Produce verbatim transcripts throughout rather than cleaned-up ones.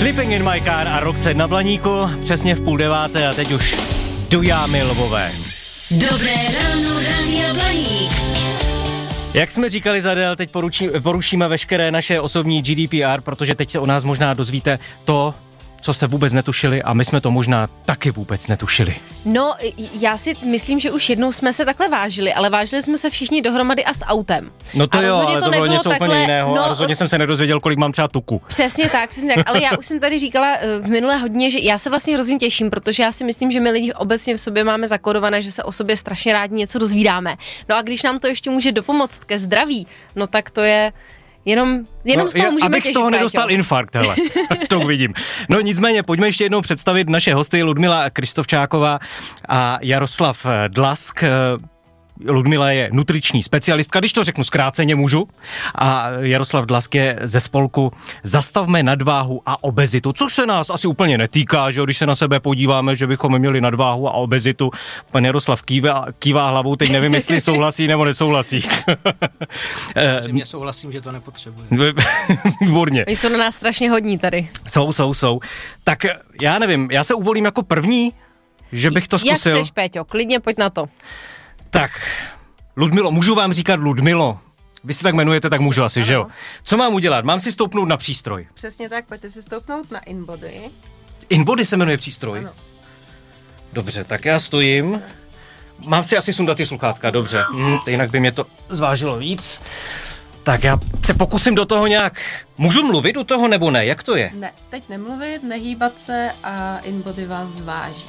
Sleeping in my car a Roxette na Blaníku, přesně v půl deváté a teď už Dujámy Lvové. Dobré ráno, Rádia Blaník. Jak jsme říkali za Adele, teď poručí, porušíme veškeré naše osobní G D P R, protože teď se o nás možná dozvíte to, co jste vůbec netušili a my jsme to možná taky vůbec netušili. No, já si myslím, že už jednou jsme se takhle vážili, ale vážili jsme se všichni dohromady a s autem. No to a jo, ale to, to bylo něco takhle, úplně jiného no, a rozhodně jsem se nedozvěděl, kolik mám třeba tuku. Přesně tak, přesně tak, ale já už jsem tady říkala v minulé hodině, že já se vlastně hrozně těším, protože já si myslím, že my lidi obecně v sobě máme zakodované, že se o sobě strašně rádi něco dozvídáme. No a když nám to ještě může dopomoct ke zdraví, no tak to je... Jenom, jenom no, z toho já, můžeme abych těžit, z toho Péťo. nedostal infarkt, hele, to uvidím. No nicméně, pojďme ještě jednou představit naše hosty Ludmila Kristovčáková a Jaroslav Dlask. Ludmila je nutriční specialistka, když to řeknu zkráceně můžu, a Jaroslav Dlask je ze spolku Zastavme nadváhu a obezitu, což se nás asi úplně netýká, že když se na sebe podíváme, že bychom měli nadváhu a obezitu. Pan Jaroslav kývá, kývá hlavou, teď nevím, jestli souhlasí nebo nesouhlasí. Samozřejmě souhlasím, že to nepotřebuje. Výborně. Oni jsou na nás strašně hodní tady. Jsou, jsou, jsou. Tak já nevím, já se uvolím jako první, že bych to zkusil. Jak chceš, Péťo, klidně pojď na to. Tak, Ludmilo, můžu vám říkat Ludmilo? Vy si tak jmenujete, tak můžu asi, ano. Že jo? Co mám udělat? Mám si stoupnout na přístroj? Přesně tak, pojďte si stoupnout na InBody. InBody se jmenuje přístroj? Ano. Dobře, tak já stojím. Mám si asi sundat ty sluchátka, dobře. Hm, jinak by mě to zvážilo víc. Tak já se pokusím do toho nějak... Můžu mluvit u toho nebo ne? Jak to je? Ne, teď nemluvit, nehýbat se a InBody vás zváží.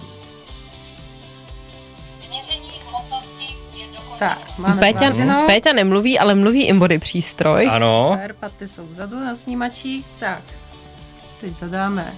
Tak, máme Péťa, zváženo. Péťa nemluví, ale mluví InBody přístroj. Ano. Paty jsou vzadu na snímačích. Tak, teď zadáme.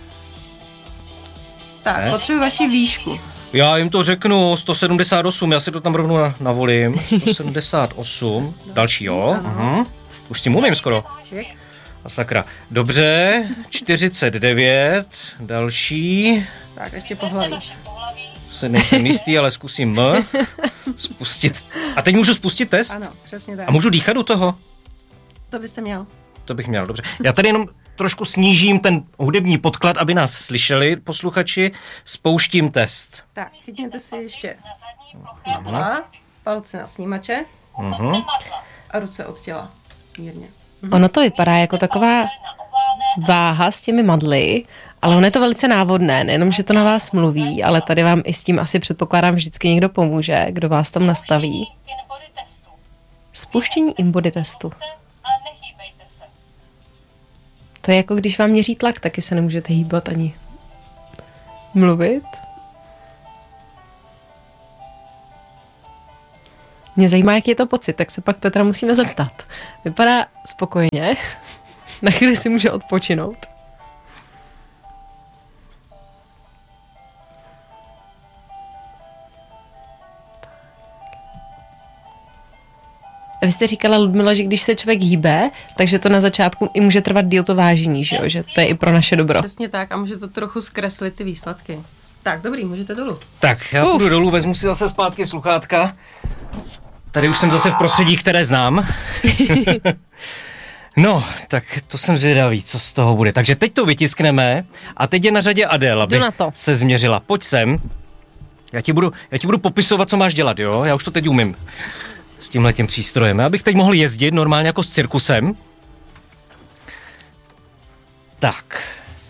Tak, Ne? potřebuji vaši výšku. Já jim to řeknu, sto sedmdesát osm, já si to tam rovnou navolím. sto sedmdesát osm, další jo. Uh-huh. Už s tím umím skoro. A sakra. Dobře, čtyřicet devět, další. Tak, ještě pohlaví. Se nejsem jistý, ale zkusím M. Spustit. A teď můžu spustit test? Ano, přesně tak. A můžu dýchat u toho? To byste měl. To bych měl, dobře. Já tady jenom trošku snížím ten hudební podklad, aby nás slyšeli posluchači. Spouštím test. Tak, chytněte si ještě madla, palce na snímače Uh-huh. a ruce od těla. Mírně. Ono to vypadá jako taková váha s těmi madly, ale ono je to velice návodné, nejenom, že to na vás mluví, ale tady vám i s tím asi předpokládám vždycky někdo pomůže, kdo vás tam nastaví. Spuštění InBody testu. To je jako když vám měří tlak, taky se nemůžete hýbat ani mluvit. Mě zajímá, jaký je to pocit, tak se pak Petra musíme zeptat. Vypadá spokojeně, na chvíli si může odpočinout. A vy jste říkala, Ludmila, že když se člověk hýbe, takže to na začátku i může trvat díl to vážení, že jo? Že to je i pro naše dobro. Přesně tak a může to trochu zkreslit ty výsledky. Tak, dobrý, můžete dolů. Tak, já Uf. půjdu dolů, vezmu si zase zpátky sluchátka. Tady už jsem zase v prostředí, které znám. No, tak to jsem zvědavý, co z toho bude. Takže teď to vytiskneme a teď je na řadě Adele, aby na to. se změřila. Pojď sem. Já ti, budu, já ti budu popisovat, co máš dělat, jo? Já už to teď umím. S tímhletím přístrojem. Abych teď mohl jezdit normálně jako s cirkusem. Tak.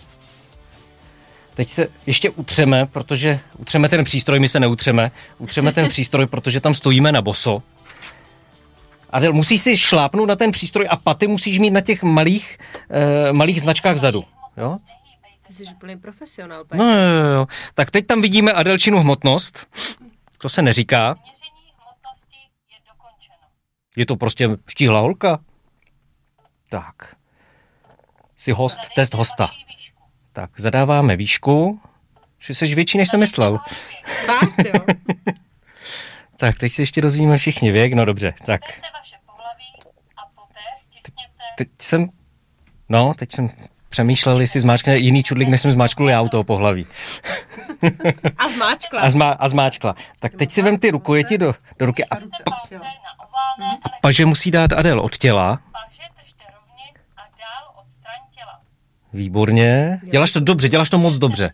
Teď se ještě utřeme, protože utřeme ten přístroj, my se neutřeme. Utřeme ten přístroj, protože tam stojíme na boso. Adel, musíš si šlápnout na ten přístroj a paty musíš mít na těch malých, uh, malých značkách vzadu. Jo? Ty jsi úplný profesionál, No jo, jo. Tak teď tam vidíme Adelčinu hmotnost. To se neříká. Je to prostě štíhlá holka. Tak. Jsi host, test hosta. Tak, zadáváme výšku. Že jsi větší, než jsem myslel. Fakt, jo. Tak, teď si ještě dozvíme všichni věk. No dobře, tak. Teď jsem, no, teď jsem přemýšlel, jestli zmáčkne jiný čudlík, než jsem zmáčknul já u toho pohlaví. A zmáčkla. A, zma, a zmáčkla. Tak teď si vem ty rukojeti do, do ruky a, pa, a paže musí dát Adel od těla. Výborně. Děláš to dobře, děláš to moc dobře.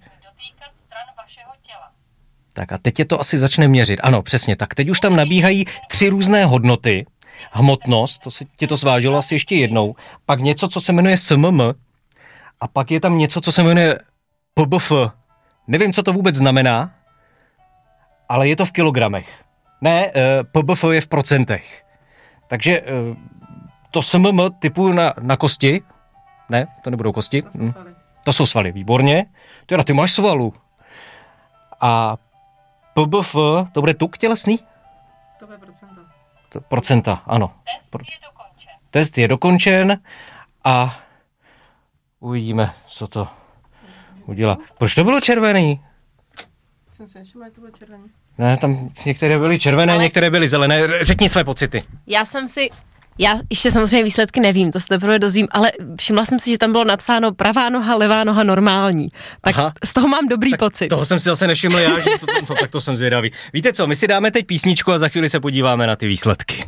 Tak a teď je to asi začne měřit. Ano, přesně. Tak teď už tam nabíhají tři různé hodnoty. Hmotnost, to se ti to zvážilo asi ještě jednou. Pak něco, co se jmenuje S M M. A pak je tam něco, co se jmenuje P B F. Nevím, co to vůbec znamená, ale je to v kilogramech. Ne, P B F je v procentech. Takže to S M M typu na, na kosti. Ne, to nebudou kosti. To jsou svaly. To jsou svaly, výborně. Teda ty máš svalu. A P B F, to bude tuk tělesný? To je procento. To, procenta, ano. Test je dokončen. Test je dokončen a uvidíme, co to udělá. Proč to bylo červený? Jsem se ještě, to bylo červený. Ne, tam některé byly červené, Ale... některé byly zelené. Řekni své pocity. Já jsem si, já ještě samozřejmě výsledky nevím, to se teprve dozvím, ale všimla jsem si, že tam bylo napsáno pravá noha, levá noha normální. Tak Aha. z toho mám dobrý tak pocit. Toho jsem si zase nevšiml já, že to, to, to, tak to jsem zvědavý. Víte co, my si dáme teď písničku a za chvíli se podíváme na ty výsledky.